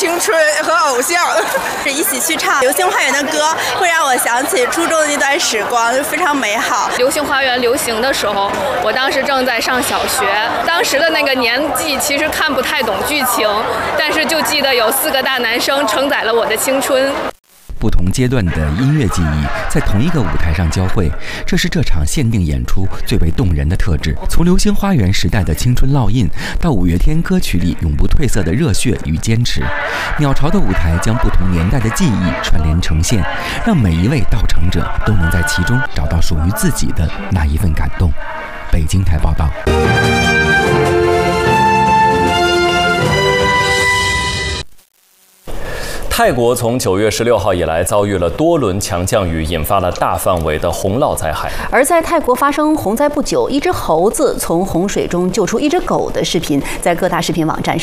青春和偶像，是一起去唱《流星花园》的歌，会让我想起初中的那段时光，就非常美好。 《流星花园》流行的时候，我当时正在上小学，当时的那个年纪其实看不太懂剧情，但是就记得有4个大男生承载了我的青春。 不同阶段的音乐记忆在同一个舞台上交汇，这是这场限定演出最为动人的特质。从流星花园时代的青春烙印，到五月天歌曲里永不褪色的热血与坚持，鸟巢的舞台将不同年代的记忆串联呈现，让每一位到场者都能在其中找到属于自己的那一份感动。北京台报道。 泰国从9月16号以来遭遇了多轮强降雨，引发了大范围的洪涝灾害。 而在泰国发生洪灾不久，一只猴子从洪水中救出一只狗的视频，在各大视频网站